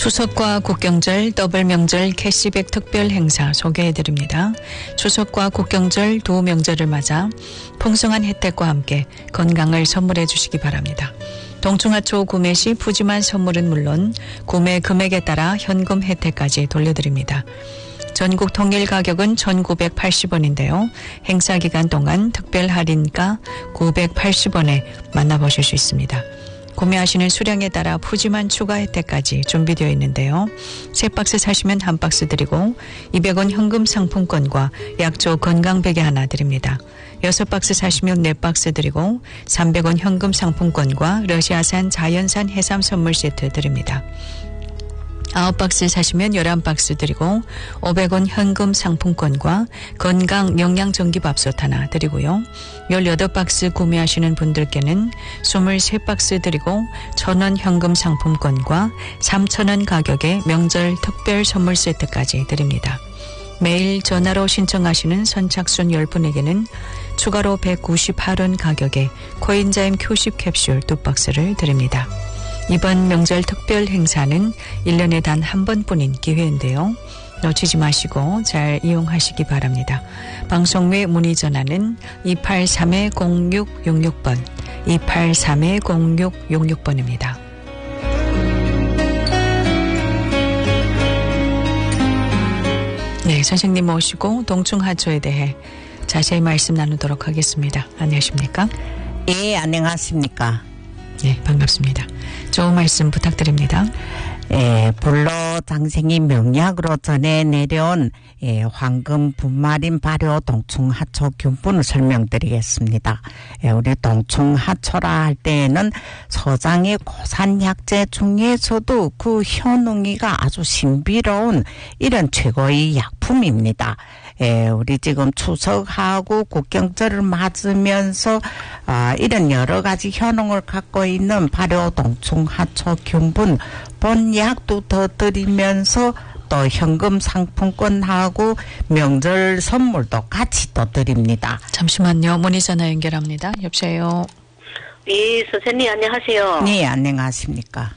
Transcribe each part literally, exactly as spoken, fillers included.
추석과 국경절 더블 명절 캐시백 특별 행사 소개해드립니다. 추석과 국경절 두 명절을 맞아 풍성한 혜택과 함께 건강을 선물해 주시기 바랍니다. 동충하초 구매 시 푸짐한 선물은 물론 구매 금액에 따라 현금 혜택까지 돌려드립니다. 전국 통일 가격은 천구백팔십 원인데요. 행사 기간 동안 특별 할인가 구백팔십 원에 만나보실 수 있습니다. 구매하시는 수량에 따라 푸짐한 추가 혜택까지 준비되어 있는데요. 세 박스 사시면 한 박스 드리고 이백 원 현금 상품권과 약초 건강베개 하나 드립니다. 여섯 박스 사시면 네 박스 드리고 삼백 원 현금 상품권과 러시아산 자연산 해삼 선물 세트 드립니다. 아홉 박스 사시면 열한 박스 드리고 오백 원 현금 상품권과 건강 영양전기밥솥 하나 드리고요. 열여덟 박스 구매하시는 분들께는 이십삼 박스 드리고 천 원 현금 상품권과 삼천 원 가격의 명절 특별 선물 세트까지 드립니다. 매일 전화로 신청하시는 선착순 십 분에게는 추가로 백구십팔 원 가격의 코인자임 큐십 캡슐 두 박스를 드립니다. 이번 명절 특별 행사는 일 년에 단 한 번뿐인 기회인데요. 놓치지 마시고 잘 이용하시기 바랍니다. 방송 외 문의 전화는 이팔삼 공육육육 번, 이팔삼 공육육육 번입니다. 네, 선생님 모시고 동충하초에 대해 자세히 말씀 나누도록 하겠습니다. 안녕하십니까? 예, 안녕하십니까? 네, 반갑습니다. 좋은 말씀 부탁드립니다. 예, 불로 장생이 명약으로 전해 내려온 예, 황금 분말인 발효 동충하초 균분을 설명드리겠습니다. 예, 우리 동충하초라 할 때에는 서장의 고산 약재 중에서도 그 효능이가 아주 신비로운 이런 최고의 약품입니다. 예, 우리 지금 추석하고 국경절을 맞으면서 아, 이런 여러 가지 효능을 갖고 있는 발효 동충하초 균분 본약도 더 드리면서 또 현금 상품권하고 명절 선물도 같이 또 드립니다. 잠시만요. 문의 전화 연결합니다. 여보세요. 예, 선생님 안녕하세요. 네, 안녕하십니까.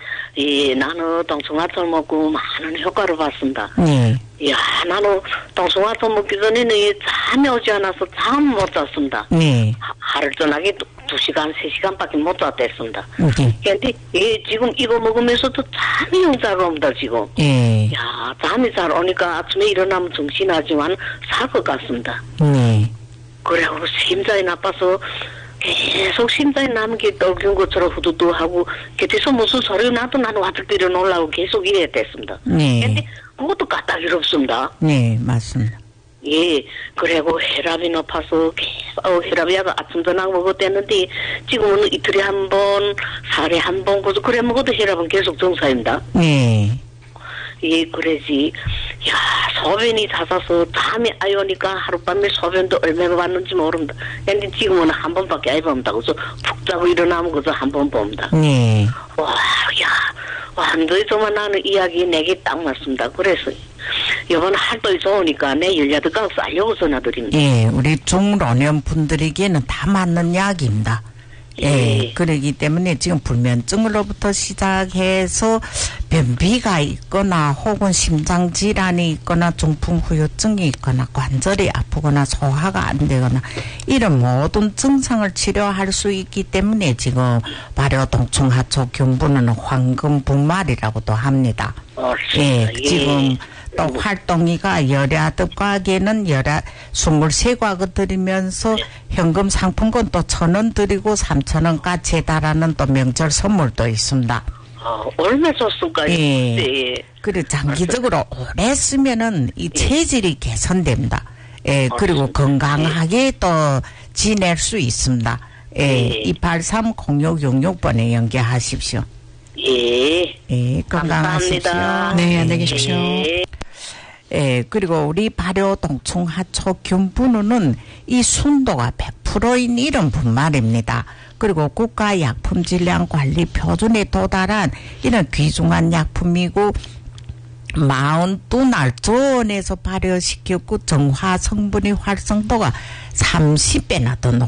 예, 나는 동충하초 먹고 많은 효과를 봤습니다. 네. 이야, 나는 동충하초 먹기 전에는 잠이 오지 않아서 잠 못 잤습니다. 네. 하, 하루 저녁에 두 시간, 세 시간밖에 못 잤댔습니다. 네. 근데 예, 지금 이거 먹으면서도 잠이 영 잘 옵니다, 지금. 예. 야, 잠이 잘 오니까 아침에 일어나면 정신하지만 살 것 같습니다. 네. 그래고 심장이 나빠서 계속 심장이 남게 떨긴 것처럼 후두두하고 곁에서 무슨 소리가 나도 나는 와들기를 놀라고 계속 이랬댔습니다. 네. 근데 그것도 까딱이롭습니다. 네, 맞습니다. 예, 그리고 혈압이 높아서 계속 어, 혈압약을 아침 저녁 먹었댔는데 지금은 이틀에 한 번, 사흘에 한 번, 그래 먹어도 혈압은 계속 정상입니다. 네. 예, 그러지. 야, 소변이 잦아서 잠이 안 오니까 하룻밤에 소변도 얼마나 봤는지 모릅니다. 근데 지금은 한 번밖에 안 봅니다. 그래서 푹 자고 일어나면 그저 한 번 봅니다. 네. 와, 야, 완전히 정말 나는 이야기 내게 딱 맞습니다. 그래서 이번 활동이 좋으니까 내 열여덟 강 쌀려고 전화드립니다. 예, 우리 중老年 분들에게는 다 맞는 약입니다. 예, 예. 그러기 때문에 지금 불면증으로부터 시작해서 변비가 있거나 혹은 심장질환이 있거나 중풍후유증이 있거나 관절이 아프거나 소화가 안 되거나 이런 모든 증상을 치료할 수 있기 때문에 지금 발효 동충하초 균분은 황금 분말이라고도 합니다. 어, 예, 예. 지금 또 활동이가 여덟 과에는 여덟, 스물세 과거 드리면서 현금 상품권 또 천 원 드리고 삼천 원까지 해달하는 또 명절 선물도 있습니다. 어, 얼마 줬을까요? 예. 예. 그리고 장기적으로 오래 쓰면은 이 체질이 개선됩니다. 예, 그리고 건강하게 또 지낼 수 있습니다. 예, 이팔삼 공육육육 번에 연계하십시오. 예. 예, 건강하십시오. 감사합니다. 네, 안녕히 계십시오. 예. 예, 그리고 우리 발효 동충하초 균분은 이 순도가 백 퍼센트인 이런 분말입니다. 그리고 국가약품질량관리 표준에 도달한 이런 귀중한 약품이고 사십이 날 저온에서 발효시켰고 정화 성분의 활성도가 삼십 배나 더 높습니다.